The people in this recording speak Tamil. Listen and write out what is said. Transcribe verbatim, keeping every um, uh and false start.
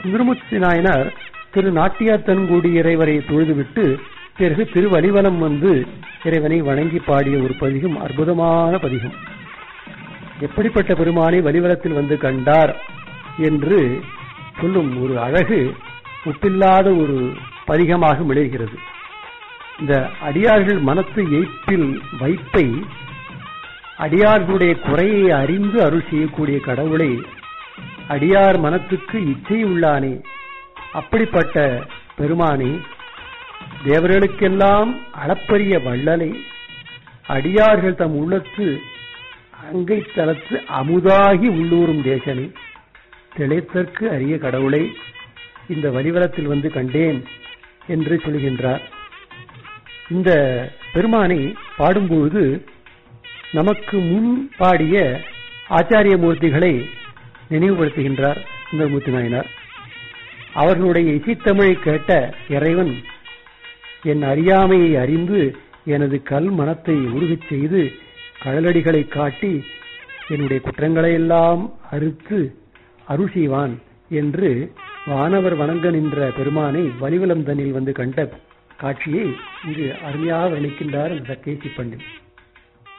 சுந்தரமூர்த்தி நாயனார் திரு நாட்டியாத்தன்குடி இறைவரை தொழுதுவிட்டு பிறகு திருவலிவலம் வந்து இறைவனை வணங்கி பாடிய ஒரு பதிகம் அற்புதமான பதிகம். எப்படிப்பட்ட பெருமானை வலிவலத்தில் வந்து கண்டார் என்று சொல்லும் ஒரு அழகு ஒப்பில்லாத ஒரு பதிகமாக விளைகிறது. இந்த அடியார்கள் மனத்து எய்ப்பில் வைப்பை அடியார்களுடைய குறையை அறிந்து அருள் செய்யக்கூடிய கடவுளை அடியார் மனத்துக்கு இச்சை உள்ளானே, அப்படிப்பட்ட பெருமானே, தேவர்களுக்கெல்லாம் அளப்பரிய வள்ளலை, அடியார்கள் தம் உள்ளத்து அங்கை தளத்து அமுதாகி உள்ளூரும் தேசனே, திளைத்தற்கு அரிய கடவுளை இந்த வலிவலத்தில் வந்து கண்டேன் என்று சொல்கின்றார். இந்த பெருமானை பாடும்பொழுது நமக்கு முன் பாடிய ஆச்சாரிய மூர்த்திகளை நினைவுபடுத்துகின்றார் சுந்தரமூர்த்தி நாயனார். அவர்களுடைய இசைத்தமிழை கேட்ட இறைவன் என் அறியாமையை அறிந்து எனது கல் மனத்தை உருகச் செய்து கடலடிகளை காட்டி என்னுடைய குற்றங்களையெல்லாம் அறுத்து அருள் செய்வான் என்று வானவர் வணங்க நின்ற பெருமானை வலிவலம் தன்னில் வந்து கண்ட காட்சியை இங்கு அருமையாக வர்ணிக்கின்றார் அந்த சக்கேசி பண்டிட்.